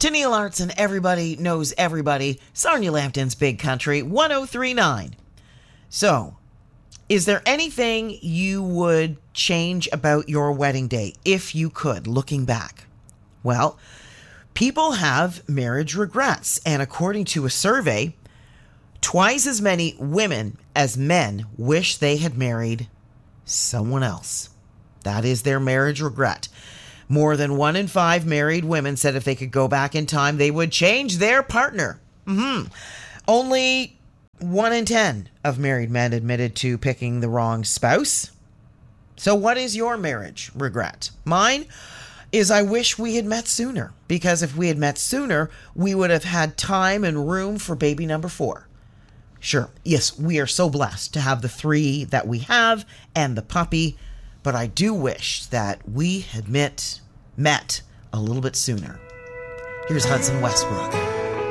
to Neil Arts and Everybody Knows Everybody, Sarnia Lambton's Big Country 1039. So, is there anything you would change about your wedding day if you could, looking back? Well, people have marriage regrets, and according to a survey, twice as many women as men wish they had married someone else. That is their marriage regret. More than 1 in 5 married women said if they could go back in time, they would change their partner. Only 1 in 10 of married men admitted to picking the wrong spouse. So what is your marriage regret? Mine is I wish we had met sooner, because if we had met sooner, we would have had time and room for baby number 4. Sure, yes, we are so blessed to have the 3 that we have and the puppy, but I do wish that we had met a little bit sooner. Here's Hudson Westbrook.